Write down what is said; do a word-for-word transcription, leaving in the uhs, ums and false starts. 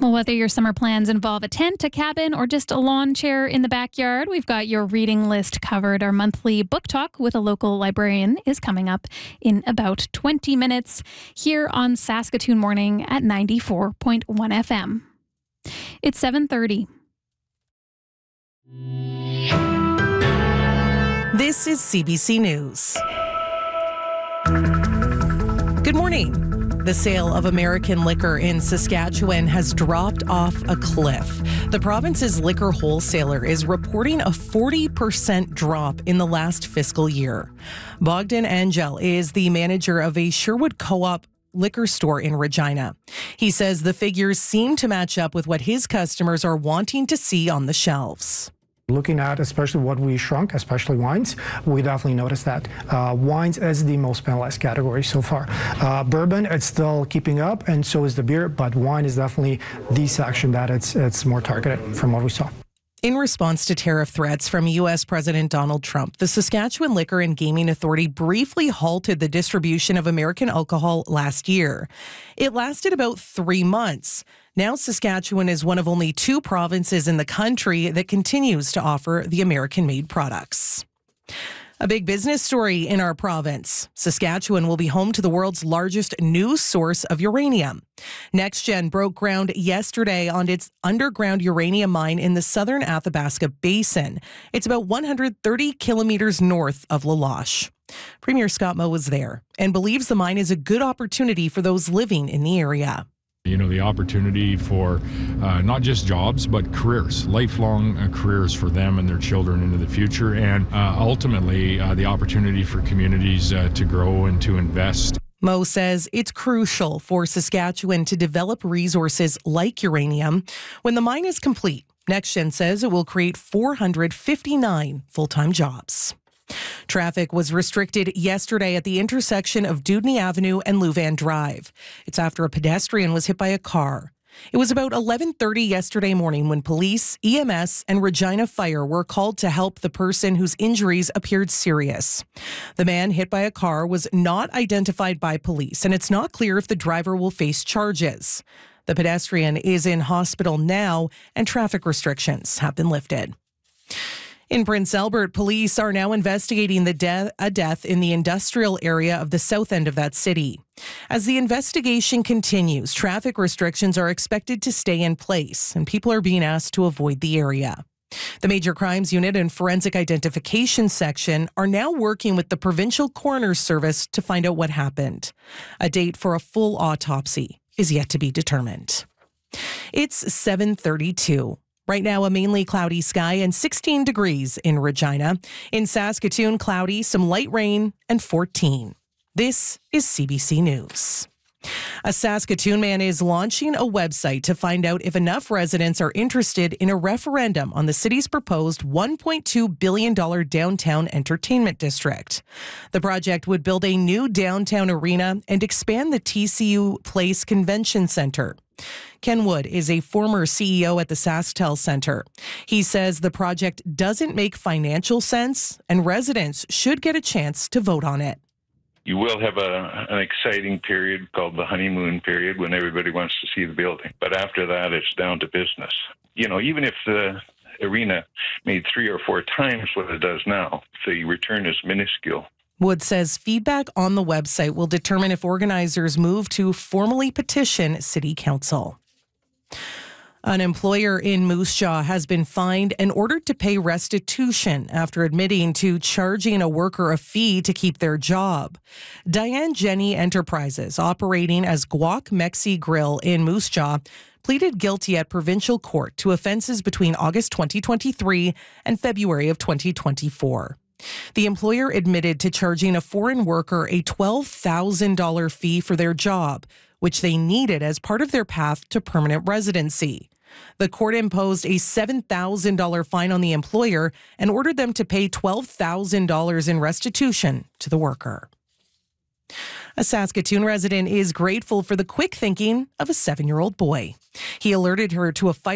Well, whether your summer plans involve a tent, a cabin, or just a lawn chair in the backyard, we've got your reading list covered. Our monthly book talk with a local librarian is coming up in about twenty minutes here on Saskatoon Morning at ninety-four point one F M. It's seven thirty. This is C B C News. Good morning. The sale of American liquor in Saskatchewan has dropped off a cliff. The province's liquor wholesaler is reporting a forty percent drop in the last fiscal year. Bogdan Angel is the manager of a Sherwood Co-op liquor store in Regina. He says the figures seem to match up with what his customers are wanting to see on the shelves. Looking at especially what we shrunk, especially wines, we definitely noticed that. Uh, wines is the most penalized category so far. Uh, bourbon, it's still keeping up, and so is the beer, but wine is definitely the section that it's it's more targeted from what we saw. In response to tariff threats from U S President Donald Trump, the Saskatchewan Liquor and Gaming Authority briefly halted the distribution of American alcohol last year. It lasted about three months. Now Saskatchewan is one of only two provinces in the country that continues to offer the American-made products. A big business story in our province. Saskatchewan will be home to the world's largest new source of uranium. NextGen broke ground yesterday on its underground uranium mine in the southern Athabasca Basin. It's about one hundred thirty kilometers north of La Loche. Premier Scott Moe was there and believes the mine is a good opportunity for those living in the area. You know, the opportunity for uh, not just jobs, but careers, lifelong uh, careers for them and their children into the future, and uh, ultimately uh, the opportunity for communities uh, to grow and to invest. Moe says it's crucial for Saskatchewan to develop resources like uranium. When the mine is complete, NextGen says it will create four hundred fifty-nine full-time jobs. Traffic was restricted yesterday at the intersection of Dewdney Avenue and Louvain Drive. It's after a pedestrian was hit by a car. It was about eleven thirty yesterday morning when police, E M S, and Regina Fire were called to help the person whose injuries appeared serious. The man hit by a car was not identified by police, and it's not clear if the driver will face charges. The pedestrian is in hospital now, and traffic restrictions have been lifted. In Prince Albert, police are now investigating the de- a death in the industrial area of the south end of that city. As the investigation continues, traffic restrictions are expected to stay in place, and people are being asked to avoid the area. The Major Crimes Unit and Forensic Identification Section are now working with the Provincial Coroner's Service to find out what happened. A date for a full autopsy is yet to be determined. It's seven thirty-two. Right now, a mainly cloudy sky and sixteen degrees in Regina. In Saskatoon, cloudy, some light rain, and fourteen. This is C B C News. A Saskatoon man is launching a website to find out if enough residents are interested in a referendum on the city's proposed one point two billion dollars downtown entertainment district. The project would build a new downtown arena and expand the T C U Place Convention Center. Ken Wood is a former C E O at the SaskTel Center. He says the project doesn't make financial sense and residents should get a chance to vote on it. You will have a, an exciting period called the honeymoon period when everybody wants to see the building. But after that, it's down to business. You know, even if the arena made three or four times what it does now, the return is minuscule. Wood says feedback on the website will determine if organizers move to formally petition City Council. An employer in Moose Jaw has been fined and ordered to pay restitution after admitting to charging a worker a fee to keep their job. Diane Jenny Enterprises, operating as Guac Mexi Grill in Moose Jaw, pleaded guilty at provincial court to offenses between August twenty twenty-three and February of twenty twenty-four. The employer admitted to charging a foreign worker a twelve thousand dollars fee for their job, which they needed as part of their path to permanent residency. The court imposed a seven thousand dollars fine on the employer and ordered them to pay twelve thousand dollars in restitution to the worker. A Saskatoon resident is grateful for the quick thinking of a seven-year-old boy. He alerted her to a fire